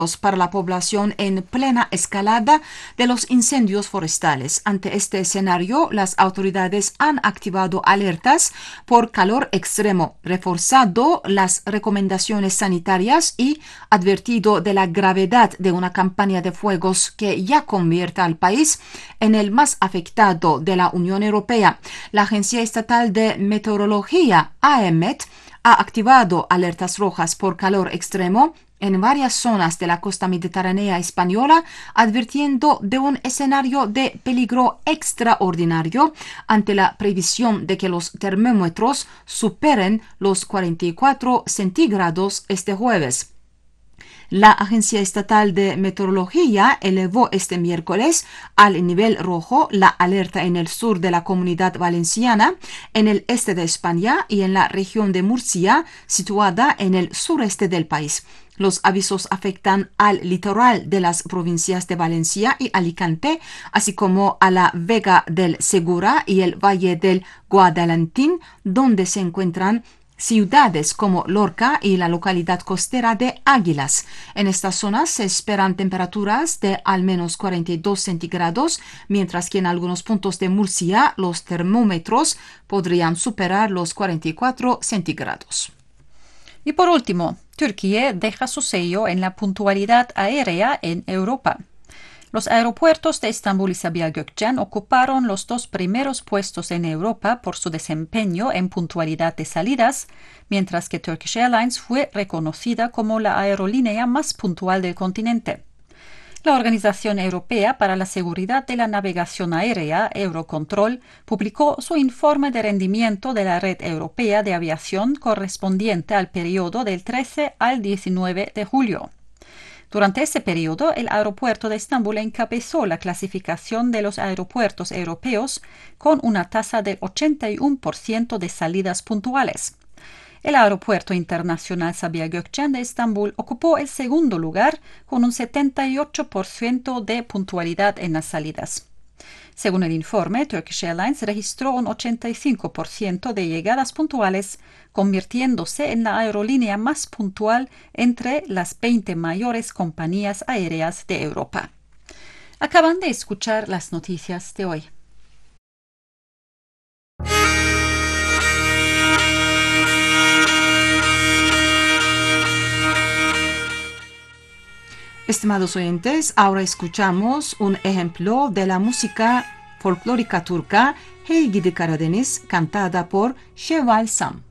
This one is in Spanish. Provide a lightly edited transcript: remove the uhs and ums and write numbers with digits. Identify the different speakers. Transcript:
Speaker 1: para la población en plena escalada de los incendios forestales. Ante este escenario, las autoridades han activado alertas por calor extremo, reforzado las recomendaciones sanitarias y advertido de la gravedad de una campaña de fuegos que ya convierte al país en el más afectado de la Unión Europea. La Agencia Estatal de Meteorología, AEMET, ha activado alertas rojas por calor extremo en varias zonas de la costa mediterránea española, advirtiendo de un escenario de peligro extraordinario ante la previsión de que los termómetros superen los 44 centígrados este jueves. La Agencia Estatal de Meteorología elevó este miércoles al nivel rojo la alerta en el sur de la Comunidad Valenciana, en el este de España y en la región de Murcia, situada en el sureste del país. Los avisos afectan al litoral de las provincias de Valencia y Alicante, así como a la Vega del Segura y el Valle del Guadalentín, donde se encuentran ciudades como Lorca y la localidad costera de Águilas. En estas zonas se esperan temperaturas de al menos 42 centígrados, mientras que en algunos puntos de Murcia los termómetros podrían superar los 44 centígrados.
Speaker 2: Y por último, Turquía deja su sello en la puntualidad aérea en Europa. Los aeropuertos de Estambul y Sabiha Gökçen ocuparon los dos primeros puestos en Europa por su desempeño en puntualidad de salidas, mientras que Turkish Airlines fue reconocida como la aerolínea más puntual del continente. La Organización Europea para la Seguridad de la Navegación Aérea, Eurocontrol, publicó su informe de rendimiento de la red europea de aviación correspondiente al periodo del 13 al 19 de julio. Durante ese periodo, el aeropuerto de Estambul encabezó la clasificación de los aeropuertos europeos con una tasa del 81% de salidas puntuales. El aeropuerto internacional Sabiha Gökçen de Estambul ocupó el segundo lugar con un 78% de puntualidad en las salidas. Según el informe, Turkish Airlines registró un 85% de llegadas puntuales, convirtiéndose en la aerolínea más puntual entre las 20 mayores compañías aéreas de Europa. Acaban de escuchar las noticias de hoy.
Speaker 1: Estimados oyentes, ahora escuchamos un ejemplo de la música folclórica turca Hey Gidi Karadeniz, cantada por Şevval Sam.